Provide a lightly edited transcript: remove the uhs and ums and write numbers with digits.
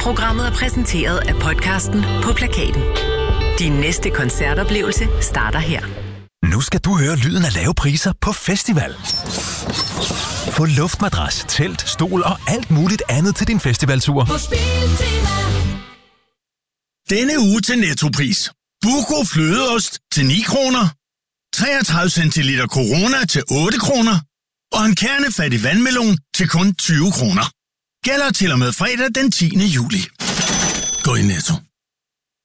Programmet er præsenteret af podcasten På Plakaten. Din næste koncertoplevelse starter her. Nu skal du høre lyden af lave priser på festival. Få luftmadras, telt, stol og alt muligt andet til din festivaltur. På Biltema. Denne uge til Nettopris. Buco flødeost til 9 kroner. 33 centiliter Corona til 8 kroner. Og en kernefattig vandmelon til kun 20 kroner. Gælder til og med fredag den 10. juli. Gå i Netto.